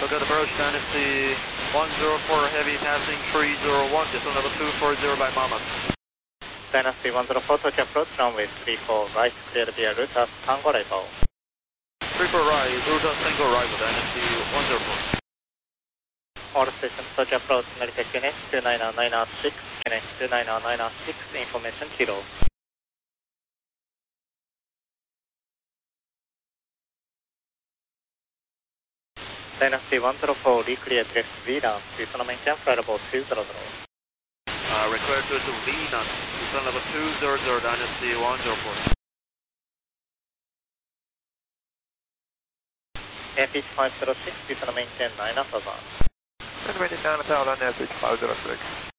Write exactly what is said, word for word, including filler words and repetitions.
Look at approach, Dynasty one zero four heavy passing three zero one, descent level two four zero by Mama. Dynasty one zero four, touch approach, runway three four right, clear via route at Tango arrival. three four right, route at Tango arrival, Dynasty one zero four. All stations, touch approach, Narita Q N H two nine nine six, Q N H two nine nine six, information kilo. Dynasty one zero four, reclear direct V LAN, descend and maintain flight level two zero zero. Uh, request to V LAN, descend level two zero zero, Dynasty one zero four. F H five zero six, descend and maintain nine alpha bar. And maintain nine alpha, Dynasty five zero six.